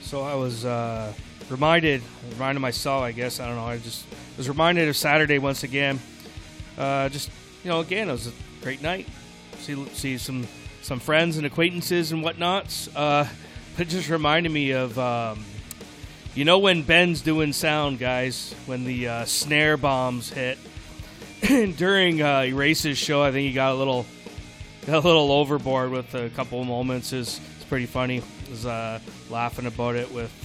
So I was reminded myself, I guess, I don't know, I just was reminded of Saturday once again. Again, it was a great night. See some friends and acquaintances and whatnots. It just reminded me of, when Ben's doing sound, guys, when the snare bombs hit. During Erase's show, I think he got a little overboard with a couple of moments. It's pretty funny. I was laughing about it with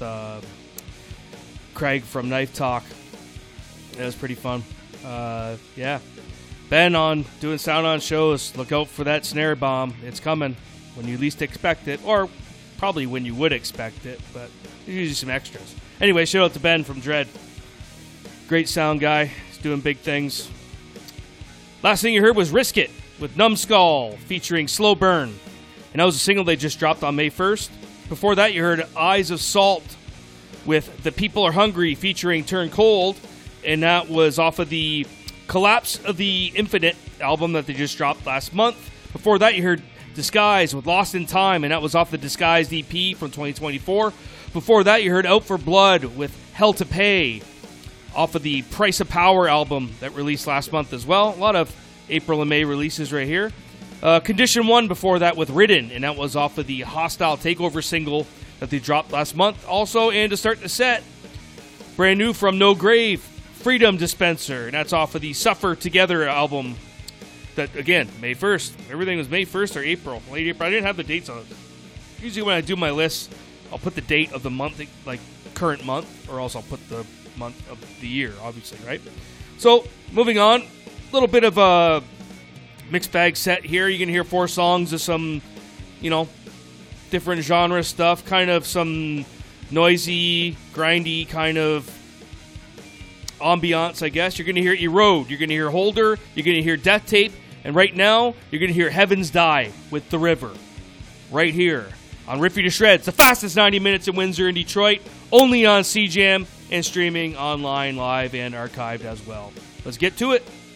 Craig from Knife Talk. It was pretty fun. Yeah. Ben on doing sound on shows. Look out for that snare bomb. It's coming when you least expect it, or probably when you would expect it, but there's usually some extras. Anyway, shout out to Ben from Dread. Great sound guy. He's doing big things. Last thing you heard was Risk It with Numbskull featuring Slow Burn. And that was a single they just dropped on May 1st. Before that, you heard Eyes of Salt with The People Are Hungry featuring Turn Cold. And that was off of the Collapse of the Infinite album that they just dropped last month. Before that, you heard Disguise with Lost in Time. And that was off the Disguised EP from 2024. Before that, you heard Out for Blood with Hell to Pay off of the Price of Power album that released last month as well. A lot of April and May releases right here. Condition 1 before that with Ridden, and that was off of the Hostile Takeover single that they dropped last month also. And to start the set, brand new from No Grave, Freedom Dispenser, and that's off of the Suffer Together album that, again, May 1st. Everything was May 1st or April, late April. I didn't have the dates on it. Usually when I do my list, I'll put the date of the month, like current month, or else I'll put the month of the year, obviously, right? So, moving on, a little bit of a mixed bag set here. You're going to hear 4 songs of some, different genre stuff, kind of some noisy, grindy kind of ambiance, I guess. You're going to hear Erode, you're going to hear Holder, you're going to hear Death Tape, and right now, you're going to hear Heavens Die with The River. Right here on Rip You to Shreds, the fastest 90 minutes in Windsor and Detroit, only on CJAM and streaming online, live, and archived as well. Let's get to it.